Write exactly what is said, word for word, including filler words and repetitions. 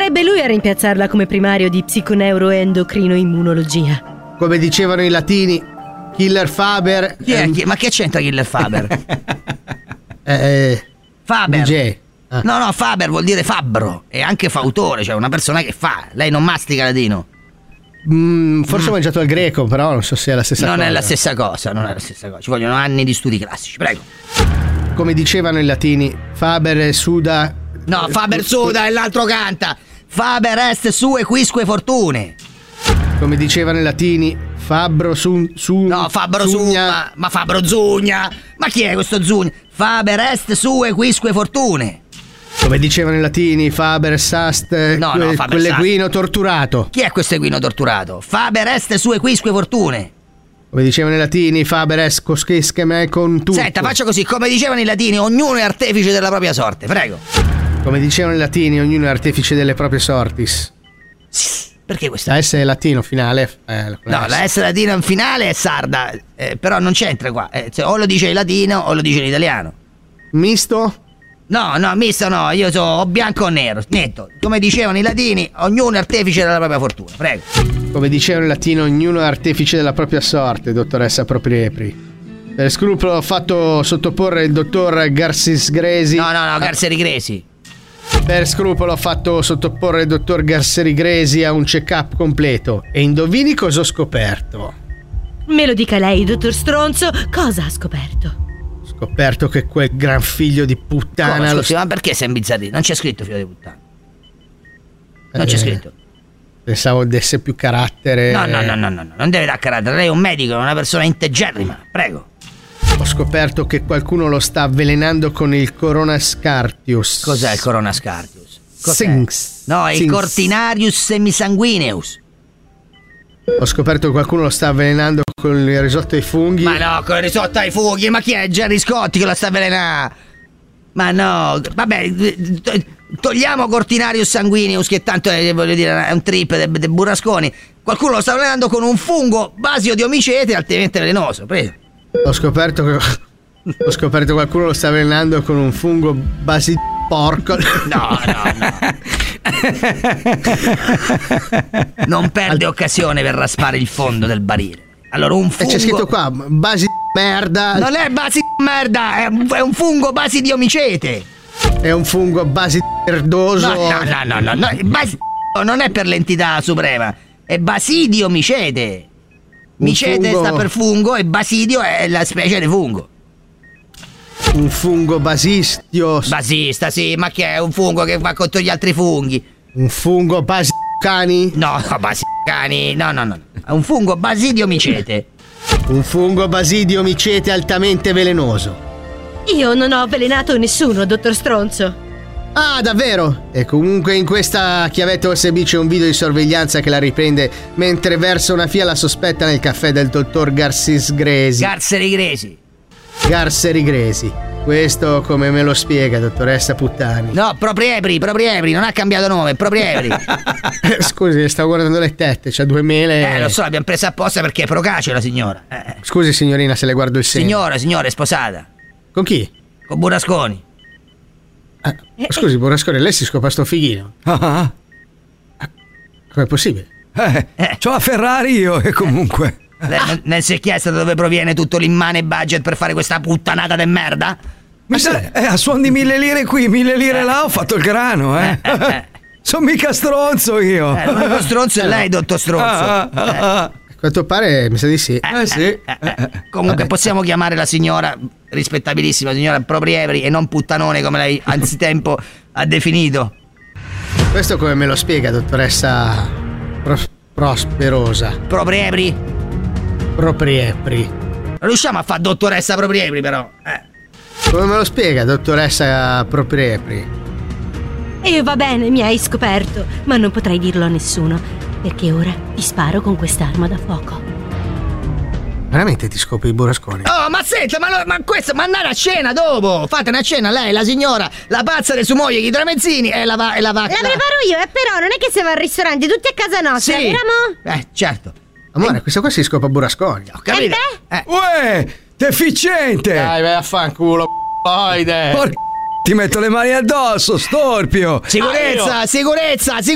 Sarebbe lui a rimpiazzarla come primario di psiconeuroendocrinoimmunologia. Come dicevano i latini, Killer Faber. Chi è? ehm, Chi- Ma che c'entra Killer Faber? eh, Faber. D J. Ah. No, no, Faber vuol dire fabbro. E anche fautore, cioè una persona che fa. Lei non mastica latino. Mm, forse ho mangiato al greco, però non so se è la stessa Non cosa. è la stessa cosa, non è la stessa cosa. Ci vogliono anni di studi classici, prego. Come dicevano i latini, Faber suda. No, Faber suda e l'altro canta. Faber est sue quisque fortune. Come dicevano i latini, Fabbro su. su No, Fabbro Sugna. Zugna. Ma Fabbro Zugna. Ma chi è questo Zugna? Faber est sue quisque fortune. Come dicevano i latini, Faber sast. No, que- no, Faber quell'equino torturato. Chi è questo equino torturato? Faber est sue quisque fortune. Come dicevano i latini, Faber est cosquisque me con tutto. Senta, faccia così, come dicevano i latini, ognuno è artefice della propria sorte, prego. Come dicevano i latini, ognuno è artefice delle proprie sortis. Perché questa? La S è latino finale. Eh, No, la S latina in finale è sarda, eh, però non c'entra qua. Eh, cioè, o lo dice in latino o lo dice in italiano. Misto? No, no, misto no, io so o bianco o nero, netto. Come dicevano i latini, ognuno è artefice della propria fortuna, prego. Come dicevano i latini, ognuno è artefice della propria sorte, dottoressa Propriepri. Per scrupolo ho fatto sottoporre il dottor Garcis Gresi. No, no, no, Garseri Gresi. Per scrupolo ho fatto sottoporre il dottor Garseri Gresi a un check-up completo. E indovini cosa ho scoperto? Me lo dica lei, dottor Stronzo, cosa ha scoperto? Ho scoperto che quel gran figlio di puttana... Come, lo scusi, ma perché sei imbizzarrito? Non c'è scritto figlio di puttana. Non c'è Eh, scritto. Pensavo desse più carattere. No, no, no, no, no, no, non deve dare carattere. Lei è un medico, è una persona integerrima. Prego. Ho scoperto che qualcuno lo sta avvelenando con il Coronascartius. Cos'è il Coronascartius? Cos'è? Sinks. No, è il Sinks. Cortinarius semisanguineus. Ho scoperto che ququalcuno lo sta avvelenando con il risotto ai funghi. Ma no, con il risotto ai funghi, ma chi è Gerry Scotti che lo sta avvelenando? Ma no, vabbè, to- togliamo Cortinarius sanguineus, che tanto è, voglio dire, è un trip dei de burrasconi. Qualcuno lo sta avvelenando con un fungo basio di omicete altamente velenoso, prego. Ho scoperto che ho scoperto che qualcuno lo sta avvelenando con un fungo basi di porco. No, no, no. Non perde occasione per raspare il fondo del barile. Allora, un E fungo. c'è scritto qua, basi di merda. Non è basi di merda, è un, è un fungo basi di omicete. È un fungo basi di merdoso. No, no, no, no, no, no. il basi- non è per l'entità suprema, è basidio micete. Un Micete fungo- sta per fungo e basidio è la specie di fungo. Un fungo basistio. Basista, sì, ma che è un fungo che va contro gli altri funghi? Un fungo basi cani. No, no, basicani, no, no, no. È un fungo basidio micete. Un fungo basidio micete altamente velenoso. Io non ho avvelenato nessuno, dottor Stronzo. Ah, davvero? E comunque in questa chiavetta U S B c'è un video di sorveglianza che la riprende mentre versa una fiala sospetta nel caffè del dottor Garcis Gresi. Garseri Gresi. Garseri Gresi. Questo come me lo spiega, dottoressa Puttani? No, Propriepri, Propriepri, non ha cambiato nome, Propriepri. Scusi, sto guardando le tette, c'ha due mele. Eh, lo so, l'abbiamo presa apposta perché è procace la signora. Eh. Scusi signorina se le guardo il seno. Signora, signora, è sposata. Con chi? Con Burrasconi. Ah, scusi, Burrasconi, lei si scopa sto fighino. Ah, Com'è possibile? eh, Eh. c'ho la Ferrari io e comunque. Lei non, non si è chiesta da dove proviene tutto l'immane budget per fare questa puttanata de merda? Mi sa, eh, a suon di mille lire qui, mille lire là, ho fatto il grano, eh. Eh, eh, eh. Sono mica stronzo io. Eh, l'unico stronzo è lei, dottor Stronzo. Ah, ah, ah. A quanto pare mi sa di sì. Eh sì. Eh, eh. Comunque possiamo chiamare la signora, rispettabilissima signora Propriepri e non puttanone come lei anzitempo ha definito. Questo come me lo spiega, dottoressa Pros- Prosperosa? Propriepri? Propriepri. Non riusciamo a fare dottoressa Propriepri però. Eh. Come me lo spiega, dottoressa Propriepri? E va bene, mi hai scoperto, ma non potrai dirlo a nessuno, perché ora ti sparo con quest'arma da fuoco. Veramente ti scopi i burrasconi? Oh, ma senta, ma, lo- ma questo, ma andare a cena dopo! Fate una cena, lei, la signora, la pazza di sua moglie, chi tramezzini e la va e la va. La preparo io, eh, però non è che siamo al ristorante, tutti a casa nostra, Sì. vero amore? Eh, certo. Amore, questo qua si scopa burrasconi. Ho capito. Eh. Uè, deficiente! Dai, vai a fanculo, oide. Porca, ti metto le mani addosso, storpio! Sicurezza, sicurezza, sicurezza!